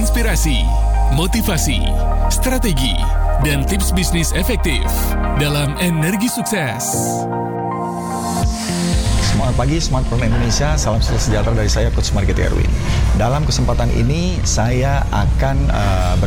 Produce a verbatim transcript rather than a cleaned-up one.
inspirasi, motivasi, strategi, dan tips bisnis efektif dalam Energi Sukses. Semangat pagi, semangat Pro Indonesia, salam sejahtera dari saya Coach Margeti Erwin. Dalam kesempatan ini saya akan uh,